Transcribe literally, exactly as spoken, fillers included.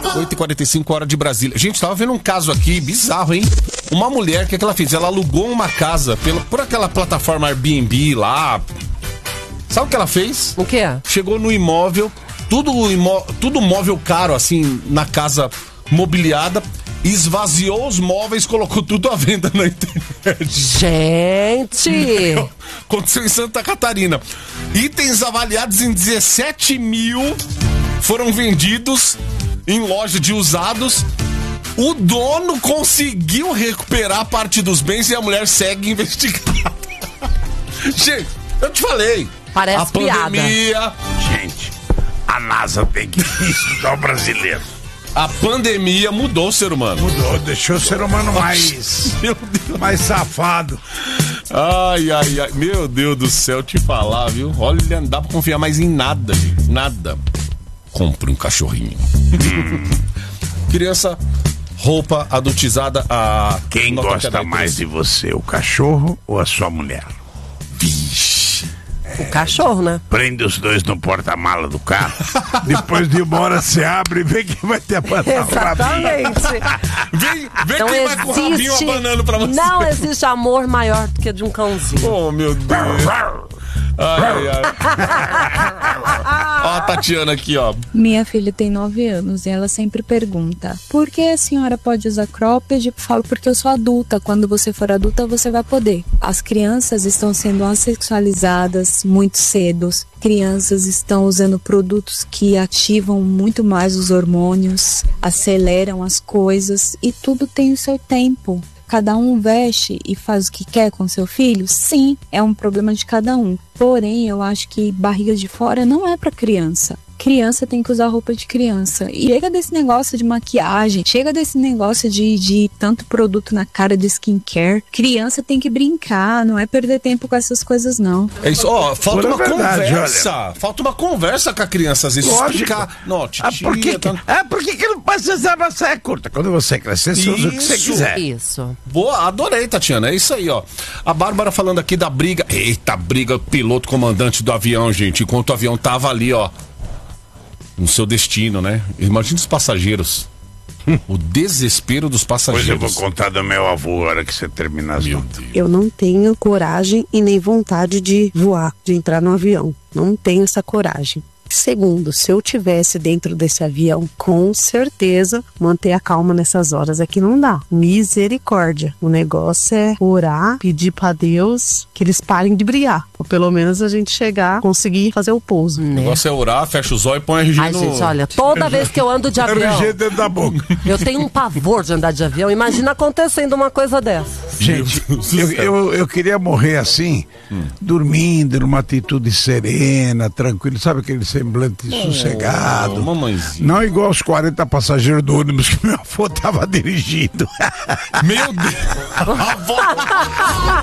oito e quarenta e cinco, hora de Brasília. Gente, tava vendo um caso aqui bizarro, hein? Uma mulher, o que, é que ela fez? Ela alugou uma casa pela, por aquela plataforma Airbnb lá. Sabe o que ela fez? O quê? Chegou no imóvel, tudo, imó, tudo móvel caro, assim, na casa mobiliada. Esvaziou os móveis, colocou tudo à venda na internet. Gente! Aconteceu em Santa Catarina. Itens avaliados em dezessete mil foram vendidos em loja de usados. O dono conseguiu recuperar parte dos bens e a mulher segue investigada. Gente, eu te falei. Parece a pandemia. piada. Gente, a NASA tem que estudar o brasileiro. A pandemia mudou o ser humano. Mudou, deixou o ser humano mais, Meu Deus. mais safado. Ai, ai, ai. Meu Deus do céu, te falar, viu? Olha, não dá pra confiar mais em nada, gente. Nada. Compre um cachorrinho. Criança, roupa adultizada. A... Quem Nota gosta mais de você, o cachorro ou a sua mulher? Vixe. O cachorro, né? Prende os dois no porta-mala do carro. Depois de uma hora você abre e vê quem vai ter a Exatamente. Vem, vem Não quem vai com o rabinho existe, abanando pra você. não existe amor maior do que de um cãozinho. Oh, meu Deus. Ai, ai, ai. Ó a Tatiana aqui, ó. Minha filha tem nove anos e ela sempre pergunta: por que a senhora pode usar cropped? Eu falo: porque eu sou adulta. Quando você for adulta, você vai poder. As crianças estão sendo assexualizadas muito cedo. Crianças estão usando produtos que ativam muito mais os hormônios, aceleram as coisas e tudo tem o seu tempo. Cada um veste e faz o que quer com seu filho? Sim, é um problema de cada um. Porém, eu acho que barriga de fora não é para criança. Criança tem que usar roupa de criança. E chega desse negócio de maquiagem, chega desse negócio de, de tanto produto na cara de skincare. Criança tem que brincar, não é perder tempo com essas coisas, não. É isso, ó, falta Pura uma verdade, conversa. olha. Falta uma conversa com a criança, às vezes. Lógico. Explicar. Não, titia, Ah, por que, tá... ah, por que, que não pode usar uma saia curta? Quando você crescer, você usa o que você Isso. quiser. Isso. Boa, adorei, Tatiana. É isso aí, ó. A Bárbara falando aqui da briga. Eita, briga, piloto comandante do avião, gente. Enquanto o avião tava ali, ó, no seu destino, né? Imagina os passageiros. O desespero dos Pois eu passageiros. vou contar do meu avô a hora que você terminar as Meu notas. Deus. Eu não tenho coragem e nem vontade de voar, de entrar no avião. Não tenho essa coragem. Segundo, se eu tivesse dentro desse avião, com certeza manter a calma nessas horas aqui não dá. Misericórdia. O negócio é orar, pedir pra Deus que eles parem de brigar. Ou pelo menos a gente chegar, conseguir fazer o pouso. O negócio é orar, fecha os olhos e põe R G Ai, no... gente, olha, toda vez que eu ando de avião, R G dentro da boca. eu tenho um pavor de andar de avião. Imagina acontecendo uma coisa dessa. Gente, Meu Deus do eu, céu. eu, eu queria morrer assim, Hum. dormindo numa atitude serena, tranquilo, sabe aquele semblante sossegado. mamãezinha. Não igual os quarenta passageiros do ônibus que meu avô tava dirigindo. Meu Deus. A avó...